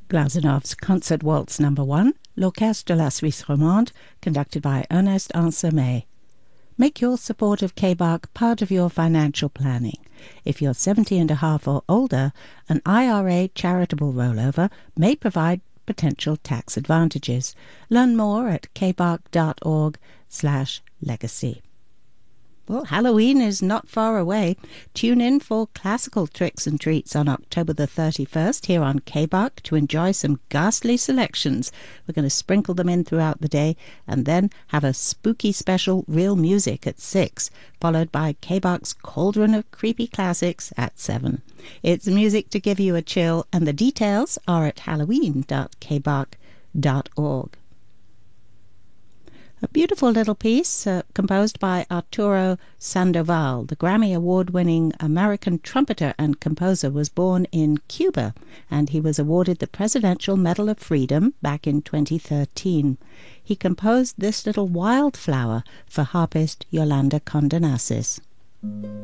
Glasenov's Concert Waltz No. 1, L'Orchestre de la Suisse Romande, conducted by Ernest Ansermet. Make your support of KBARC part of your financial planning. If you're 70 and a half or older, an IRA charitable rollover may provide potential tax advantages. Learn more at kbarc.org/legacy. Well, Halloween is not far away. Tune in for classical tricks and treats on October the 31st here on KBARC to enjoy some ghastly selections. We're going to sprinkle them in throughout the day and then have a spooky special Real Music at 6, followed by KBARC's Cauldron of Creepy Classics at 7. It's music to give you a chill, and the details are at halloween.kbarc.org. A beautiful little piece composed by Arturo Sandoval. The Grammy Award-winning American trumpeter and composer was born in Cuba, and he was awarded the Presidential Medal of Freedom back in 2013. He composed this little wildflower for harpist Yolanda Condonasis.